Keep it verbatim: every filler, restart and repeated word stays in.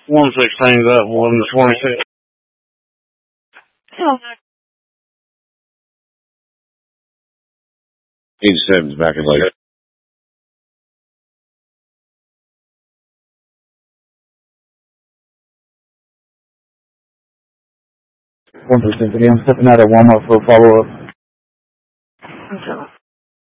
One sixteen's up, one to twenty-six. Eighty-seven's back in later. One percent. I'm stepping out of Walmart for a follow-up.